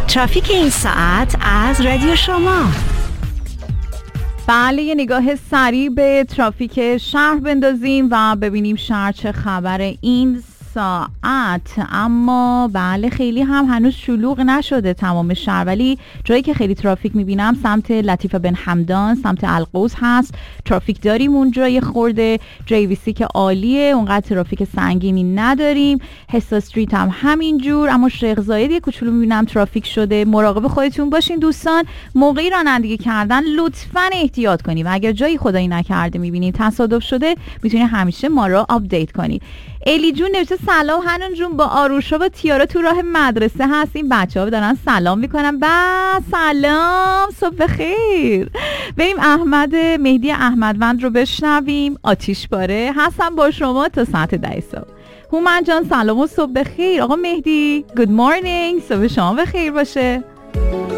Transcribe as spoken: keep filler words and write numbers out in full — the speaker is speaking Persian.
ترافیک این ساعت از رادیو شما. بله، یه نگاه سریع به ترافیک شهر بندازیم و ببینیم شهر چه خبر این ساعت. اما بله، خیلی هم هنوز شلوغ نشده تمام شهر، ولی جایی که خیلی ترافیک میبینم سمت لطیفه بن حمدان، سمت القوس هست. ترافیک داریم اونجا یه خورده. جی وی سی که عالیه، اونقدر ترافیک سنگینی نداریم. حسا استریت هم همینجور، اما شیخ زاید یه کوچولو میبینم ترافیک شده. مراقب خودتون باشین دوستان. موقعی رانندگی کردن لطفاً احتیاط کنید و اگر جایی خدایی نکرده میبینید تصادف شده، میتونید همیشه ما رو آپدیت کنید. الی جون نوشته سلام هنون جون، با آروشا و تیارا تو راه مدرسه هستیم، بچه ها دارن سلام میکنن. با سلام، صبح بخیر. بریم احمد مهدی احمدوند رو بشنویم. آتیش باره هستم با شما تا ساعت ده صبح. هومن جان سلام و صبح بخیر. آقا مهدی گود مورنینگ، صبح شما بخیر باشه.